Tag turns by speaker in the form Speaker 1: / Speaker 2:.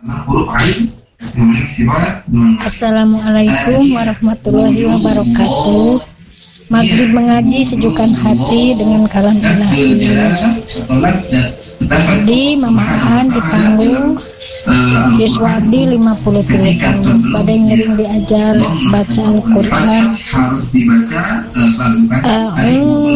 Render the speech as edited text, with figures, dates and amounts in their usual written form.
Speaker 1: Assalamualaikum warahmatullahi wabarakatuh. Maghrib mengaji sejukkan hati dengan kalam ilahi. Tadi Mama Aan di panggung Yuswa Abdi 53 tahun. Badai ngering diajar baca Al-Quran.